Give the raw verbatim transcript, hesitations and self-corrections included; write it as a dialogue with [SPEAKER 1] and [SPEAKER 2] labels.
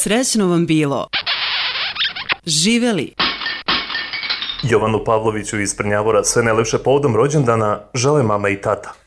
[SPEAKER 1] Srećno vam bilo. Živeli.
[SPEAKER 2] Jovanu Pavloviću iz Prnjavora sve najlepše povodom rođendana žele mama i tata.